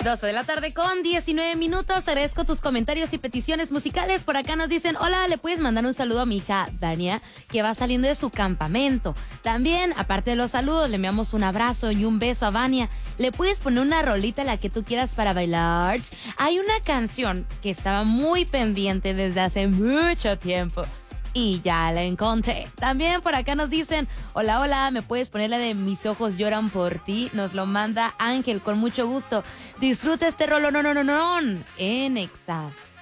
12 de la tarde con 19 minutos. Te agradezco tus comentarios y peticiones musicales. Por acá nos dicen, hola, le puedes mandar un saludo a mi hija Vania, que va saliendo de su campamento. También, aparte de los saludos, le enviamos un abrazo y un beso a Vania. Le puedes poner una rolita, la que tú quieras, para bailar. Hay una canción que estaba muy pendiente desde hace mucho tiempo y ya la encontré. También por acá nos dicen, hola, hola, ¿me puedes poner la de Mis ojos lloran por ti? Nos lo manda Ángel, con mucho gusto. Disfruta este rolo, no, en Exa